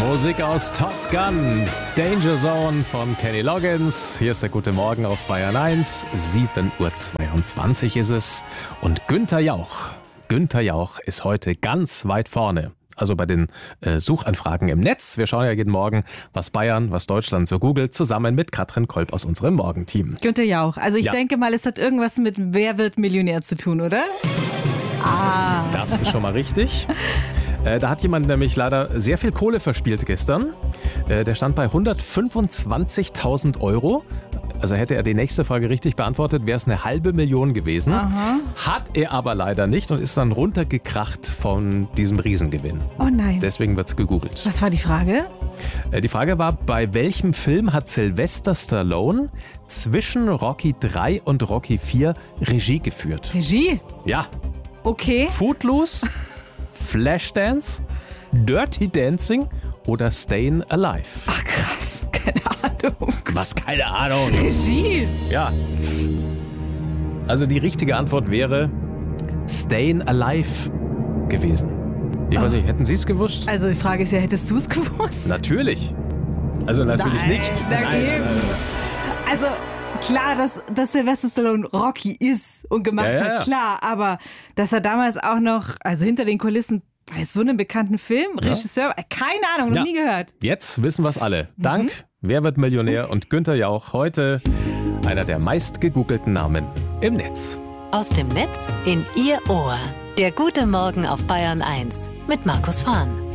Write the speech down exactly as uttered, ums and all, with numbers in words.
Musik aus Top Gun, Danger Zone von Kenny Loggins. Hier ist der Gute Morgen auf Bayern eins. sieben Uhr zweiundzwanzig ist es. Und Günther Jauch, Günther Jauch ist heute ganz weit vorne. Also bei den äh, Suchanfragen im Netz. Wir schauen ja jeden Morgen, was Bayern, was Deutschland so googelt, zusammen mit Katrin Kolb aus unserem Morgenteam. Günther Jauch. Also ich Ja. denke mal, es hat irgendwas mit Wer wird Millionär zu tun, oder? Ah. Das ist schon mal richtig. Äh, da hat jemand nämlich leider sehr viel Kohle verspielt gestern. Äh, der stand bei hundertfünfundzwanzigtausend Euro. Also hätte er die nächste Frage richtig beantwortet, wäre es eine halbe Million gewesen. Aha. Hat er aber leider nicht und ist dann runtergekracht von diesem Riesengewinn. Oh nein. Deswegen wird es gegoogelt. Was war die Frage? Äh, die Frage war, bei welchem Film hat Sylvester Stallone zwischen Rocky drei und Rocky vier Regie geführt? Regie? Ja, Okay. Footloose, Flashdance, Dirty Dancing oder Stayin' Alive? Ach krass. Keine Ahnung. Was? Keine Ahnung. Regie? Ja. Also die richtige Antwort wäre Stayin' Alive gewesen. Ich weiß nicht, hätten Sie es gewusst? Also die Frage ist ja, hättest du es gewusst? Natürlich. Also natürlich Nein, nicht. na Nein, eben. nein, nein. Also klar, dass, dass Sylvester Stallone Rocky ist und gemacht Ja, ja, ja. hat, klar. Aber dass er damals auch noch, also hinter den Kulissen bei so einem bekannten Film, Regisseur, keine Ahnung, noch Ja. nie gehört. Jetzt wissen wir es alle. Dank Wer wird Millionär und Günther Jauch heute einer der meist gegoogelten Namen im Netz. Aus dem Netz in Ihr Ohr. Der Gute Morgen auf Bayern eins mit Markus Fahn.